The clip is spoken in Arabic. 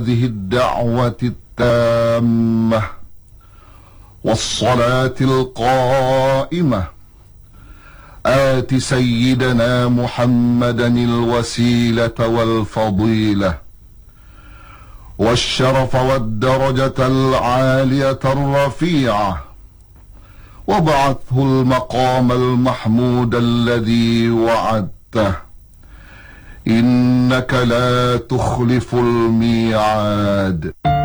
هذه الدعوة التامة والصلاة القائمة آت سيدنا محمدا الوسيلة والفضيلة والشرف والدرجة العالية الرفيعة وابعثه المقام المحمود الذي وعدته إنك لا تخلف الميعاد.